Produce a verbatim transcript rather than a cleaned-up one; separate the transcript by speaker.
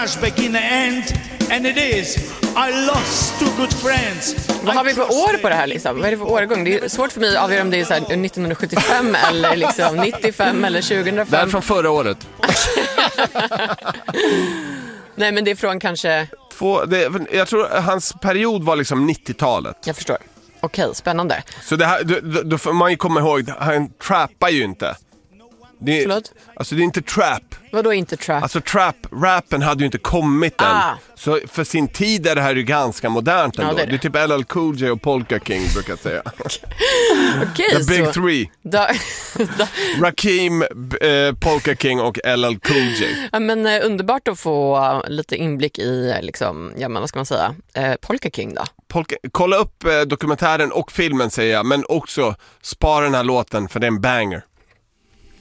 Speaker 1: flashback in the end, and it is I lost two good friends.
Speaker 2: Vad har vi för år på det här liksom? Vad är det för årgång? Det är svårt för mig att avgöra om det är så här nittonhundrasjuttiofem eller liksom nittiofem eller tjugohundrafem.
Speaker 3: Det är från förra året.
Speaker 2: Nej, men det är från kanske...
Speaker 3: Två, det, jag tror hans period var liksom nittiotalet.
Speaker 2: Jag förstår. Okej, spännande.
Speaker 3: Så det här, då, då, då får man ju komma ihåg, han trappar ju inte. Det,
Speaker 2: Förlåt?
Speaker 3: Alltså det är inte trap.
Speaker 2: Vadå inte trap?
Speaker 3: Alltså trap-rappen hade ju inte kommit än.
Speaker 2: Ah.
Speaker 3: Så för sin tid är det här ju ganska modernt ändå.
Speaker 2: Ja, det, är
Speaker 3: det.
Speaker 2: det.
Speaker 3: det är typ L L Cool J och Polka King brukar jag säga.
Speaker 2: Okej,
Speaker 3: The Big
Speaker 2: så...
Speaker 3: Three.
Speaker 2: Da...
Speaker 3: Rakim, eh, Polka King och L L Cool J.
Speaker 2: Ja, men eh, underbart att få uh, lite inblick i liksom, ja men vad ska man säga, eh, Polka King då.
Speaker 3: Polka, kolla upp eh, dokumentären och filmen säger jag, men också spara den här låten för det är en banger.